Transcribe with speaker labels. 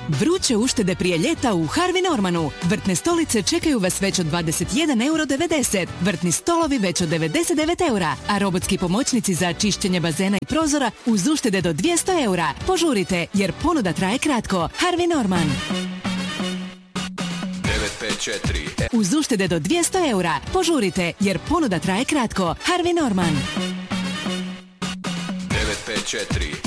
Speaker 1: Vruće uštede prije ljeta u Harvey Normanu. Vrtne stolice čekaju vas već od 21,90 €, vrtni stolovi već od 99 €, a robotski pomoćnici za čišćenje bazena i prozora uz uštede do 200 €. Požurite, jer ponuda traje kratko. Harvey Norman.
Speaker 2: 954.
Speaker 1: Uz uštede do 200 €. Požurite, jer ponuda traje kratko. Harvey Norman.
Speaker 2: 954.